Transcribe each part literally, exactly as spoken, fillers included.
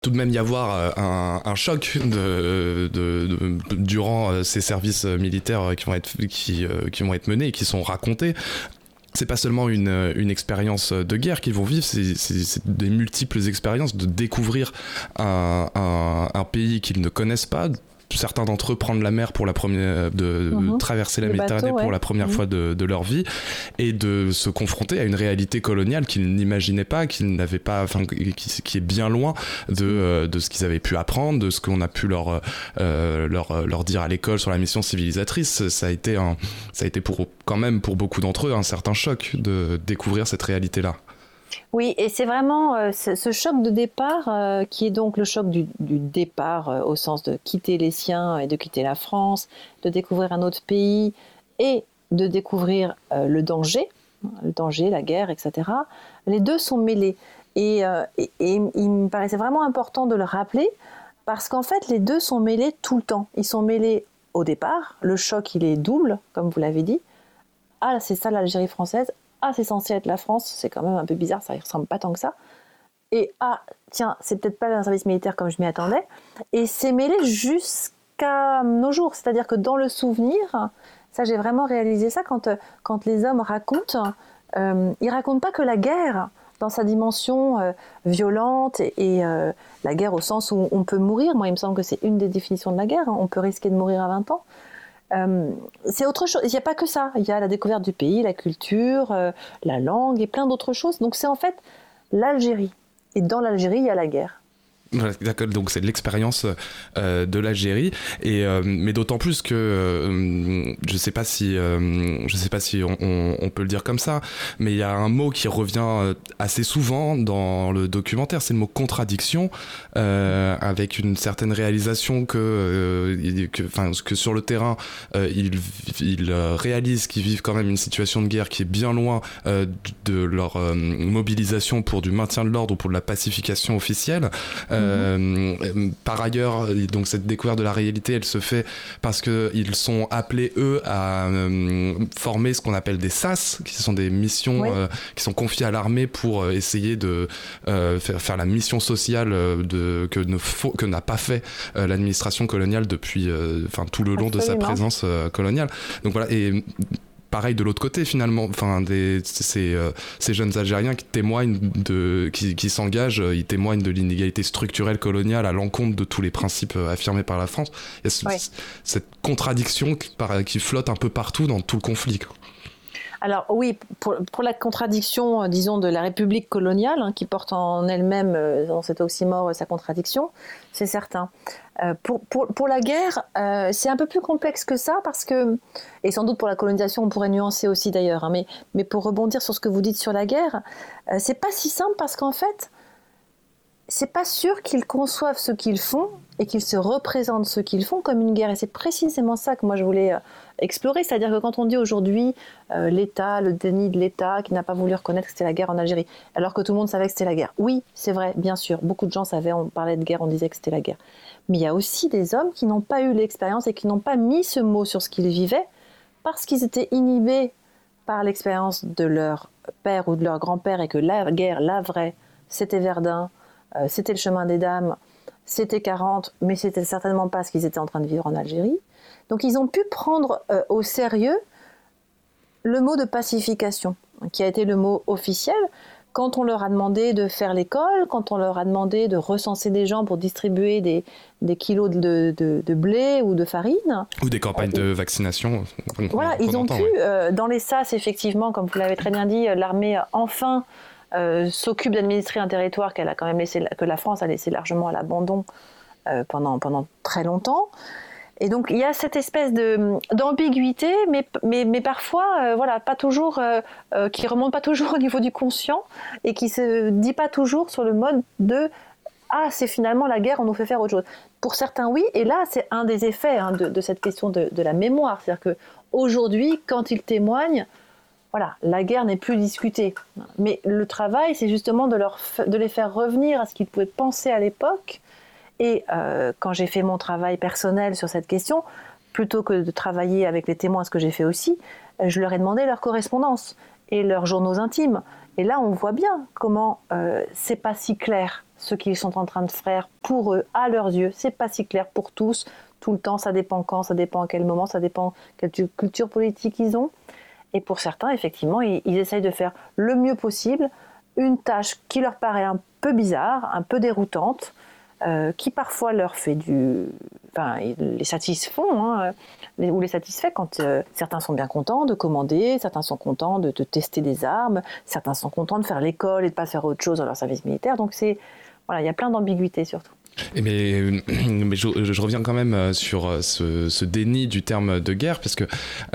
tout de même y avoir un, un choc de, de, de, de, durant ces services militaires qui vont être, qui, qui vont être menés et qui sont racontés. C'est pas seulement une, une expérience de guerre qu'ils vont vivre, c'est, c'est, c'est des multiples expériences de découvrir un, un, un pays qu'ils ne connaissent pas. Certains d'entre eux prendre la mer pour la première, de, mmh. de traverser la le Méditerranée bateau, ouais. pour la première mmh. fois de, de leur vie et de se confronter à une réalité coloniale qu'ils n'imaginaient pas, qu'ils n'avaient pas, enfin, qui, qui est bien loin de, euh, de ce qu'ils avaient pu apprendre, de ce qu'on a pu leur, euh, leur, leur dire à l'école sur la mission civilisatrice. Ça a été un, ça a été pour, quand même pour beaucoup d'entre eux un certain choc de découvrir cette réalité-là. Oui, et c'est vraiment euh, ce, ce choc de départ euh, qui est donc le choc du, du départ euh, au sens de quitter les siens et de quitter la France, de découvrir un autre pays et de découvrir euh, le danger, le danger, la guerre, et cetera. Les deux sont mêlés et, euh, et, et il me paraissait vraiment important de le rappeler parce qu'en fait les deux sont mêlés tout le temps. Ils sont mêlés au départ, le choc il est double, comme vous l'avez dit. Ah, c'est ça l'Algérie française. Ah, c'est censé être la France, c'est quand même un peu bizarre, ça ne ressemble pas tant que ça. Et ah, tiens, c'est peut-être pas un service militaire comme je m'y attendais. Et c'est mêlé jusqu'à nos jours. C'est-à-dire que dans le souvenir, ça j'ai vraiment réalisé ça quand, quand les hommes racontent, euh, ils ne racontent pas que la guerre dans sa dimension euh, violente et, et euh, la guerre au sens où on peut mourir. Moi, il me semble que c'est une des définitions de la guerre. Hein. On peut risquer de mourir à vingt ans. Euh, c'est autre chose, il n'y a pas que ça, il y a la découverte du pays, la culture, euh, la langue et plein d'autres choses. Donc c'est en fait l'Algérie. Et dans l'Algérie, il y a la guerre. Voilà, d'accord, donc c'est l'expérience euh, de l'Algérie et euh, mais d'autant plus que euh, je sais pas si euh, je sais pas si on, on, on peut le dire comme ça, mais il y a un mot qui revient assez souvent dans le documentaire, c'est le mot contradiction, euh, avec une certaine réalisation que euh, que enfin que sur le terrain euh, ils ils réalisent qu'ils vivent quand même une situation de guerre qui est bien loin euh, de leur euh, mobilisation pour du maintien de l'ordre ou pour de la pacification officielle. Euh, Euh, par ailleurs, donc cette découverte de la réalité, elle se fait parce qu'ils sont appelés, eux, à euh, former ce qu'on appelle des S A S, qui sont des missions oui. euh, qui sont confiées à l'armée pour euh, essayer de euh, faire, faire la mission sociale de, que, ne faut, que n'a pas fait euh, l'administration coloniale depuis euh, tout le long Absolument. de sa présence euh, coloniale. Donc voilà, et pareil de l'autre côté finalement, enfin des ces euh, ces jeunes Algériens qui témoignent de qui qui s'engagent, ils témoignent de l'inégalité structurelle coloniale à l'encontre de tous les principes affirmés par la France. Il y a ce, oui. cette contradiction qui, qui flotte un peu partout dans tout le conflit. Alors oui, pour, pour la contradiction, disons, de la République coloniale, hein, qui porte en elle-même, euh, dans cet oxymore, sa contradiction, c'est certain. Euh, pour, pour, pour la guerre, euh, c'est un peu plus complexe que ça, parce que, et sans doute pour la colonisation, on pourrait nuancer aussi d'ailleurs, hein, mais, mais pour rebondir sur ce que vous dites sur la guerre, euh, c'est pas si simple, parce qu'en fait, c'est pas sûr qu'ils conçoivent ce qu'ils font et qu'ils se représentent ce qu'ils font comme une guerre. Et c'est précisément ça que moi je voulais euh, explorer. C'est-à-dire que quand on dit aujourd'hui euh, l'État, le déni de l'État qui n'a pas voulu reconnaître que c'était la guerre en Algérie, alors que tout le monde savait que c'était la guerre. Oui, c'est vrai, bien sûr. Beaucoup de gens savaient, on parlait de guerre, on disait que c'était la guerre. Mais il y a aussi des hommes qui n'ont pas eu l'expérience et qui n'ont pas mis ce mot sur ce qu'ils vivaient parce qu'ils étaient inhibés par l'expérience de leur père ou de leur grand-père et que la guerre, la vraie, c'était Verdun, euh, c'était le chemin des dames, c'était quarante, mais c'était certainement pas ce qu'ils étaient en train de vivre en Algérie. Donc ils ont pu prendre euh, au sérieux le mot de pacification, qui a été le mot officiel. Quand on leur a demandé de faire l'école, quand on leur a demandé de recenser des gens pour distribuer des, des kilos de, de, de blé ou de farine. Ou des campagnes euh, de vaccination. Voilà, ils ont pu, ouais. euh, dans les S A S, effectivement, comme vous l'avez très bien dit, l'armée, enfin, euh, s'occupe d'administrer un territoire qu'elle a quand même laissé, que la France a laissé largement à l'abandon euh, pendant, pendant très longtemps. Et donc il y a cette espèce de d'ambiguïté, mais mais mais parfois euh, voilà, pas toujours, euh, euh, qui remonte pas toujours au niveau du conscient et qui se dit pas toujours sur le mode de ah c'est finalement la guerre, on nous fait faire autre chose. Pour certains oui, et là c'est un des effets hein, de, de cette question de, de la mémoire, c'est-à-dire que aujourd'hui quand ils témoignent, voilà, la guerre n'est plus discutée. Mais le travail, c'est justement de leur de les faire revenir à ce qu'ils pouvaient penser à l'époque. Et euh, quand j'ai fait mon travail personnel sur cette question, plutôt que de travailler avec les témoins, ce que j'ai fait aussi, je leur ai demandé leur correspondance et leurs journaux intimes. Et là, on voit bien comment euh, c'est pas si clair ce qu'ils sont en train de faire pour eux, à leurs yeux. C'est pas si clair pour tous, tout le temps. Ça dépend quand, ça dépend à quel moment, ça dépend quelle culture politique ils ont. Et pour certains, effectivement, ils, ils essayent de faire le mieux possible une tâche qui leur paraît un peu bizarre, un peu déroutante, euh, qui parfois leur fait du... Enfin, les satisfont, hein, ou les satisfait quand euh, certains sont bien contents de commander, certains sont contents de, de tester des armes, certains sont contents de faire l'école et de ne pas faire autre chose dans leur service militaire. Donc, c'est, voilà, il y a plein d'ambiguïtés surtout. Mais, mais je, je reviens quand même sur ce, ce déni du terme de guerre, parce que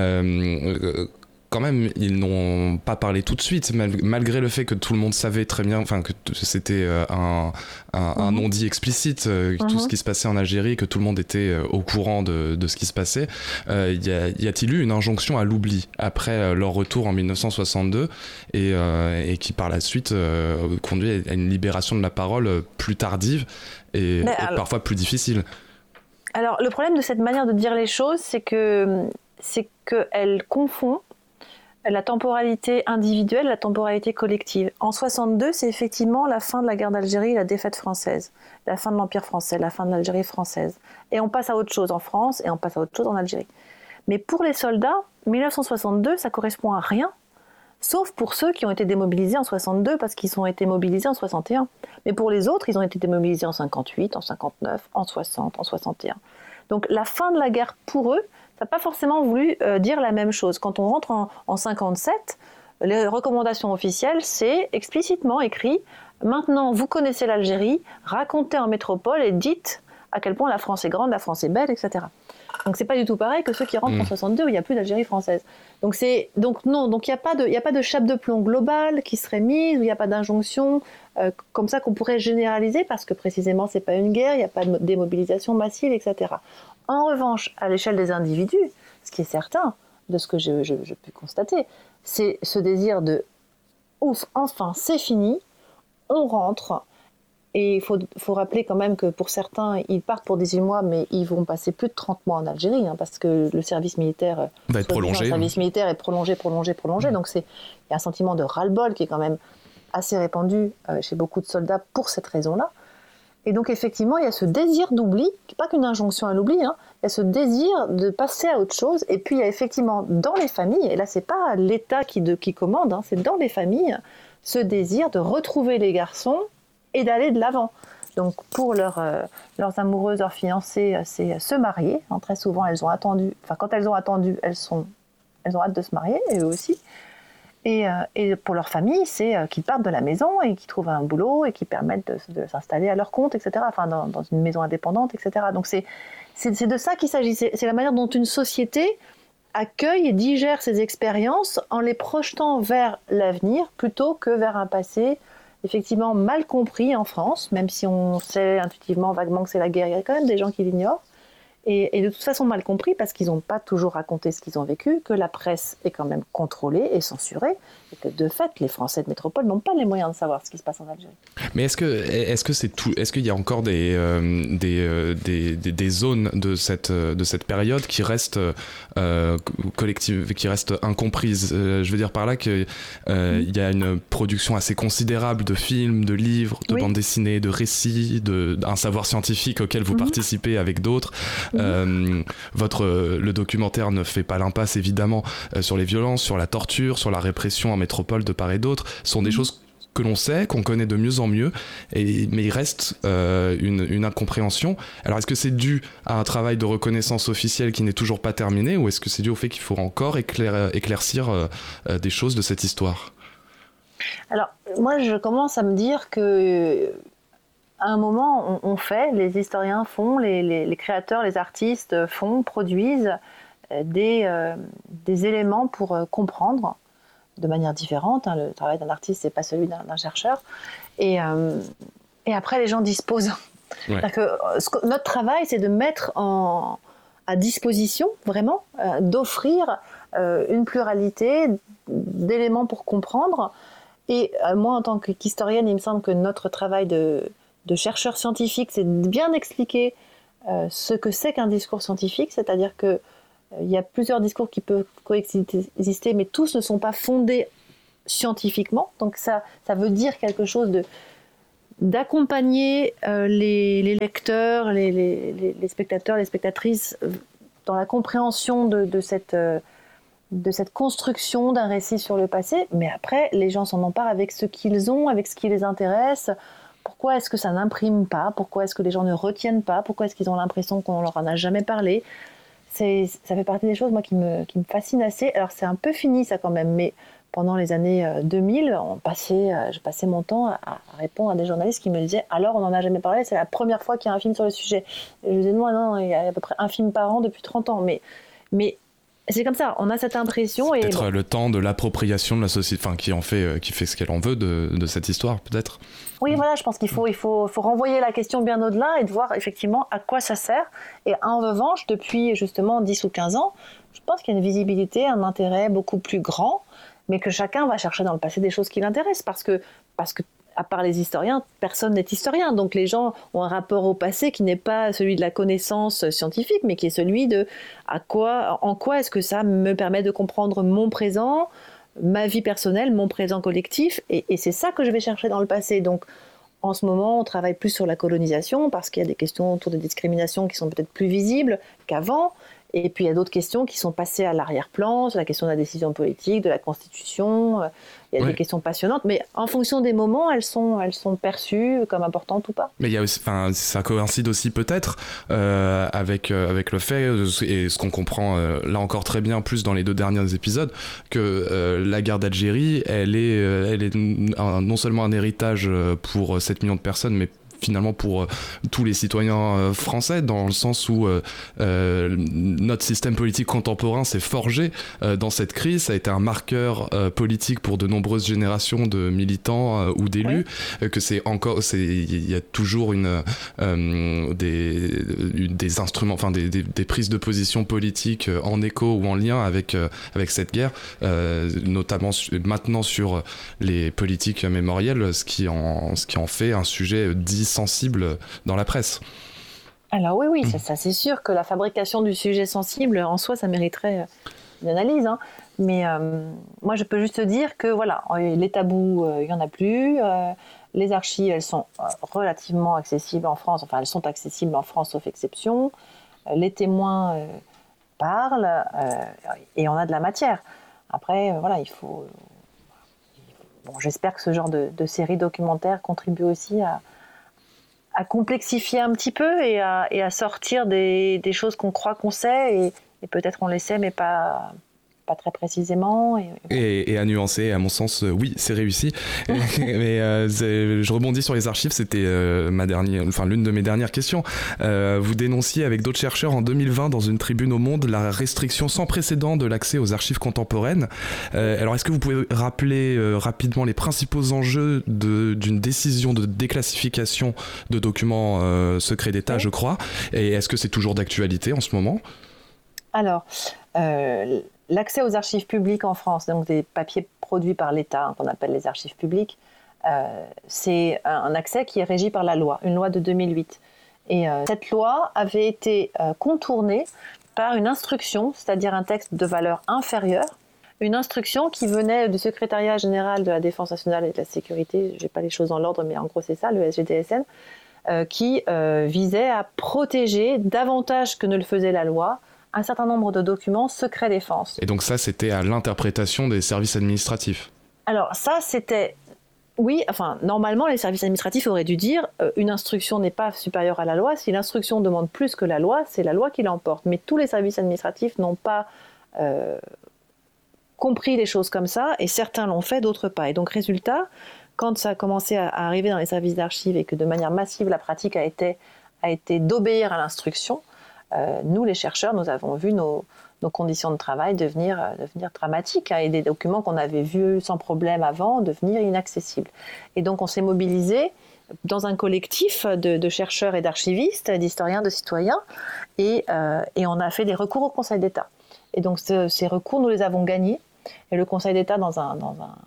euh, quand même, ils n'ont pas parlé tout de suite, malgré le fait que tout le monde savait très bien, enfin que c'était un, un, mmh. un non-dit explicite, euh, mmh. tout ce qui se passait en Algérie, que tout le monde était au courant de, de ce qui se passait. Euh, y, a, y a-t-il eu une injonction à l'oubli après leur retour en dix-neuf cent soixante-deux et, euh, et qui par la suite euh, conduit à une libération de la parole plus tardive et, et alors, parfois plus difficile? Alors le problème de cette manière de dire les choses, c'est que c'est qu'elle confond la temporalité individuelle, la temporalité collective. En soixante-deux, c'est effectivement la fin de la guerre d'Algérie, la défaite française, la fin de l'Empire français, la fin de l'Algérie française. Et on passe à autre chose en France et on passe à autre chose en Algérie. Mais pour les soldats, dix-neuf cent soixante-deux, ça correspond à rien, sauf pour ceux qui ont été démobilisés en soixante-deux parce qu'ils ont été mobilisés en soixante et un. Mais pour les autres, ils ont été démobilisés en cinquante-huit, en cinquante-neuf, en soixante, en soixante et un. Donc la fin de la guerre pour eux, ça n'a pas forcément voulu euh, dire la même chose. Quand on rentre en, en cinquante-sept, les recommandations officielles, c'est explicitement écrit « Maintenant, vous connaissez l'Algérie, racontez en métropole et dites à quel point la France est grande, la France est belle, et cetera » Donc c'est pas du tout pareil que ceux qui rentrent mmh. en soixante-deux où il n'y a plus d'Algérie française. Donc, c'est, donc non, donc il n'y a pas de, il n'y a pas de chape de plomb globale qui serait mise, où il n'y a pas d'injonction euh, comme ça qu'on pourrait généraliser parce que précisément c'est pas une guerre, il n'y a pas de démobilisation massive, et cetera. En revanche, à l'échelle des individus, ce qui est certain, de ce que je, je, je peux constater, c'est ce désir de « ouf, enfin, c'est fini, on rentre ». Et il faut, faut rappeler quand même que pour certains, ils partent pour dix-huit mois, mais ils vont passer plus de trente mois en Algérie, hein, parce que le service militaire, va être prolongé. Le service militaire est prolongé, prolongé, prolongé. Mmh. Donc c'est, il y a un sentiment de ras-le-bol qui est quand même assez répandu euh, chez beaucoup de soldats pour cette raison-là. Et donc effectivement, il y a ce désir d'oubli, qui n'est pas qu'une injonction à l'oubli, hein, il y a ce désir de passer à autre chose. Et puis il y a effectivement dans les familles, et là c'est pas l'État qui, de, qui commande, hein, c'est dans les familles, ce désir de retrouver les garçons et d'aller de l'avant. Donc pour leur, euh, leurs amoureuses, leurs fiancées, c'est se marier. Hein, très souvent, elles ont attendu, enfin quand elles ont attendu, elles, sont, elles ont hâte de se marier, et eux aussi. Et, euh, et pour leur famille, c'est euh, qu'ils partent de la maison et qu'ils trouvent un boulot et qu'ils permettent de, de s'installer à leur compte, et cetera. Enfin, dans, dans une maison indépendante, et cetera. Donc c'est, c'est, c'est de ça qu'il s'agit. C'est, c'est la manière dont une société accueille et digère ces expériences en les projetant vers l'avenir plutôt que vers un passé effectivement mal compris en France, même si on sait intuitivement, vaguement que c'est la guerre, il y a quand même des gens qui l'ignorent, et, et de toute façon mal compris parce qu'ils n'ont pas toujours raconté ce qu'ils ont vécu, que la presse est quand même contrôlée et censurée, et que de fait, les Français de métropole n'ont pas les moyens de savoir ce qui se passe en Algérie. Mais est-ce que, est-ce que c'est tout, est-ce qu'il y a encore des, euh, des, euh, des, des, des zones de cette, de cette période qui restent euh, collectives, qui restent incomprises? euh, Je veux dire par là qu'il euh, mmh. y a une production assez considérable de films, de livres, de oui. bandes dessinées, de récits, de, d'un savoir scientifique auquel vous mmh. participez avec d'autres. Mmh. Euh, votre, le documentaire ne fait pas l'impasse évidemment euh, sur les violences, sur la torture, sur la répression en métropole de part et d'autre. Ce sont des mmh. choses que l'on sait, qu'on connaît de mieux en mieux, et, mais il reste euh, une, une incompréhension. Alors est-ce que c'est dû à un travail de reconnaissance officielle qui n'est toujours pas terminé, ou est-ce que c'est dû au fait qu'il faut encore éclair, éclaircir euh, euh, des choses de cette histoire? Alors moi je commence à me dire que à un moment on, on fait, les historiens font, les, les, les créateurs, les artistes font, produisent des, euh, des éléments pour euh, comprendre de manière différente. Hein. Le travail d'un artiste, c'est pas celui d'un, d'un chercheur. Et, euh, et après, les gens disposent. Ouais. C'est-à-dire que ce que, notre travail, c'est de mettre en, à disposition, vraiment, euh, d'offrir euh, une pluralité d'éléments pour comprendre. Et euh, moi, en tant qu'historienne, il me semble que notre travail de, de chercheur scientifique, c'est de bien expliquer euh, ce que c'est qu'un discours scientifique, c'est-à-dire que il y a plusieurs discours qui peuvent coexister, mais tous ne sont pas fondés scientifiquement. Donc ça, ça veut dire quelque chose de d'accompagner euh, les, les lecteurs, les, les, les spectateurs, les spectatrices dans la compréhension de, de, cette, euh, de cette construction d'un récit sur le passé. Mais après, les gens s'en emparent avec ce qu'ils ont, avec ce qui les intéresse. Pourquoi est-ce que ça n'imprime pas? Pourquoi est-ce que les gens ne retiennent pas? Pourquoi est-ce qu'ils ont l'impression qu'on leur en a jamais parlé? C'est, ça fait partie des choses, moi, qui me, qui me fascinent assez. Alors, c'est un peu fini, ça, quand même, mais pendant les années deux mille, on passait, je passais mon temps à, à répondre à des journalistes qui me disaient « Alors, on n'en a jamais parlé, c'est la première fois qu'il y a un film sur le sujet. » Et je disais « Non, non, il y a à peu près un film par an depuis trente ans. » Mais, mais c'est comme ça, on a cette impression. C'est et peut-être bon. le temps de l'appropriation de la société, enfin, qui en fait, qui fait ce qu'elle en veut de, de cette histoire, peut-être. Oui, voilà, je pense qu'il faut, il faut, faut renvoyer la question bien au-delà et de voir effectivement à quoi ça sert. Et en revanche, depuis justement dix ou quinze ans, je pense qu'il y a une visibilité, un intérêt beaucoup plus grand, mais que chacun va chercher dans le passé des choses qui l'intéressent, parce que, parce que, à part les historiens, personne n'est historien. Donc les gens ont un rapport au passé qui n'est pas celui de la connaissance scientifique, mais qui est celui de à quoi, en quoi est-ce que ça me permet de comprendre mon présent, ma vie personnelle, mon présent collectif, et, et c'est ça que je vais chercher dans le passé. Donc en ce moment, on travaille plus sur la colonisation, parce qu'il y a des questions autour des discriminations qui sont peut-être plus visibles qu'avant. Et puis il y a d'autres questions qui sont passées à l'arrière-plan, sur la question de la décision politique, de la Constitution. Il y a oui. des questions passionnantes, mais en fonction des moments, elles sont, elles sont perçues comme importantes ou pas. Mais il y a aussi, enfin, ça coïncide aussi peut-être euh, avec euh, avec le fait, et ce qu'on comprend euh, là encore très bien plus dans les deux derniers épisodes, que euh, la guerre d'Algérie, elle est, euh, elle est un, non seulement un héritage pour sept millions de personnes, mais finalement pour euh, tous les citoyens euh, français, dans le sens où euh, euh, notre système politique contemporain s'est forgé euh, dans cette crise. Ça a été un marqueur euh, politique pour de nombreuses générations de militants euh, ou d'élus, oui. euh, que c'est encore, c'est, il y a toujours une, euh, des, des instruments, enfin des, des, des prises de position politiques en écho ou en lien avec, euh, avec cette guerre, euh, notamment su- maintenant sur les politiques mémorielles, ce qui en, ce qui en fait un sujet dit sensible dans la presse. Alors oui, oui, ça, ça c'est sûr que la fabrication du sujet sensible, en soi, ça mériterait une analyse. Hein. Mais euh, moi, je peux juste te dire que voilà, les tabous, il euh, n'y en a plus. Euh, les archives, elles sont euh, relativement accessibles en France. Enfin, elles sont accessibles en France, sauf exception. Euh, les témoins euh, parlent euh, et on a de la matière. Après, euh, voilà, il faut... Bon, j'espère que ce genre de, de série documentaire contribue aussi à à complexifier un petit peu et à, et à sortir des, des choses qu'on croit qu'on sait et, et peut-être on les sait mais pas, pas très précisément. Et, et, et à nuancer, à mon sens, euh, oui, c'est réussi. mais euh, c'est, je rebondis sur les archives, c'était euh, ma dernière, enfin, l'une de mes dernières questions. Euh, vous dénonciez avec d'autres chercheurs en deux mille vingt dans une tribune au Monde la restriction sans précédent de l'accès aux archives contemporaines. Euh, alors est-ce que vous pouvez rappeler euh, rapidement les principaux enjeux de, d'une décision de déclassification de documents euh, secrets d'État, oui. je crois, et est-ce que c'est toujours d'actualité en ce moment? Alors, euh, l'accès aux archives publiques en France, donc des papiers produits par l'État, hein, qu'on appelle les archives publiques, euh, c'est un accès qui est régi par la loi, une loi de deux mille huit. Et euh, cette loi avait été euh, contournée par une instruction, c'est-à-dire un texte de valeur inférieure, une instruction qui venait du secrétariat général de la Défense nationale et de la sécurité, je n'ai pas les choses dans l'ordre, mais en gros c'est ça, le S G D S N, euh, qui euh, visait à protéger davantage que ne le faisait la loi un certain nombre de documents secret défense. Et donc ça, c'était à l'interprétation des services administratifs? Alors ça, c'était... Oui, enfin, normalement, les services administratifs auraient dû dire euh, une instruction n'est pas supérieure à la loi. Si l'instruction demande plus que la loi, c'est la loi qui l'emporte. Mais tous les services administratifs n'ont pas euh, compris les choses comme ça, et certains l'ont fait, d'autres pas. Et donc, résultat, quand ça a commencé à, à arriver dans les services d'archives et que de manière massive, la pratique a été, a été d'obéir à l'instruction, Euh, nous, les chercheurs, nous avons vu nos, nos conditions de travail devenir, euh, devenir dramatiques, hein, et des documents qu'on avait vus sans problème avant devenir inaccessibles. Et donc, on s'est mobilisé dans un collectif de, de chercheurs et d'archivistes, d'historiens, de citoyens, et, euh, et on a fait des recours au Conseil d'État. Et donc, ce, ces recours, nous les avons gagnés. Et le Conseil d'État, dans un, dans un,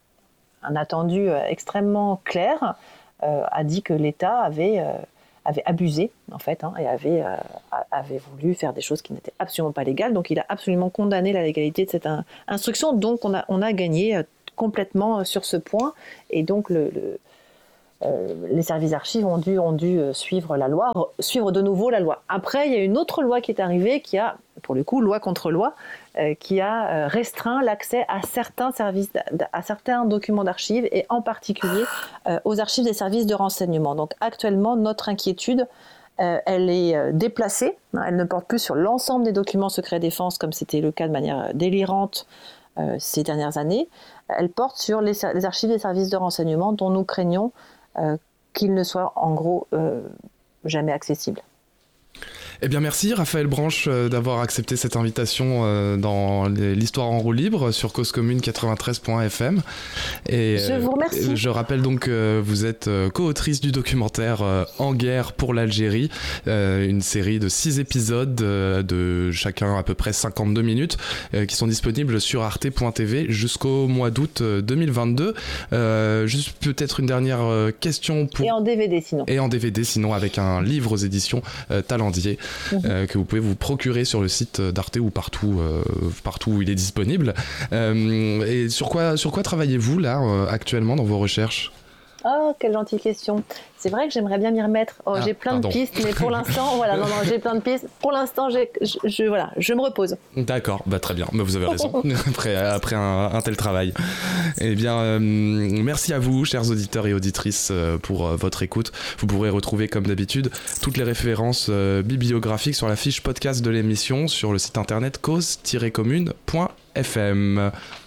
un attendu extrêmement clair, euh, a dit que l'État avait... Euh, avait abusé, en fait, hein, et avait, euh, avait voulu faire des choses qui n'étaient absolument pas légales. Donc, il a absolument condamné la légalité de cette in- instruction. Donc, on a, on a gagné euh, complètement sur ce point. Et donc, le, le, euh, les services d'archives ont dû, ont dû suivre la loi, suivre de nouveau la loi. Après, il y a une autre loi qui est arrivée, qui a, pour le coup, loi contre loi, euh, qui a restreint l'accès à certains services, à certains documents d'archives, et en particulier euh, aux archives des services de renseignement. Donc, actuellement, notre inquiétude, Euh, elle est euh, déplacée, hein, elle ne porte plus sur l'ensemble des documents secrets défense comme c'était le cas de manière délirante euh, ces dernières années. Elle porte sur les, les archives des services de renseignement dont nous craignons euh, qu'ils ne soient en gros euh, jamais accessibles. Eh bien merci Raphaël Branche euh, d'avoir accepté cette invitation euh, dans les, l'histoire en roue libre sur Cause Commune quatre-vingt-treize point f m. Et, je vous remercie. Euh, je rappelle donc que vous êtes euh, co-autrice du documentaire euh, En guerre pour l'Algérie, euh, une série de six épisodes euh, de chacun à peu près cinquante-deux minutes euh, qui sont disponibles sur arte point t v jusqu'au mois d'août deux mille vingt-deux. Euh, juste peut-être une dernière euh, question pour... Et en D V D sinon. Et en D V D sinon avec un livre aux éditions euh, Talendier. Mmh. Euh, que vous pouvez vous procurer sur le site d'Arte ou partout, euh, partout où il est disponible. Euh, et sur quoi, sur quoi travaillez-vous là euh, actuellement dans vos recherches ? Oh, quelle gentille question. C'est vrai que j'aimerais bien m'y remettre. Oh, ah, j'ai plein pardon. de pistes, mais pour l'instant, voilà, non, non, j'ai plein de pistes. Pour l'instant, j'ai, je, je, voilà, je me repose. D'accord, bah très bien. Bah, vous avez raison. après, après un, un tel travail. Eh bien, euh, merci à vous, chers auditeurs et auditrices, euh, pour euh, votre écoute. Vous pourrez retrouver, comme d'habitude, toutes les références euh, bibliographiques sur la fiche podcast de l'émission sur le site internet cause tiret commune point f m.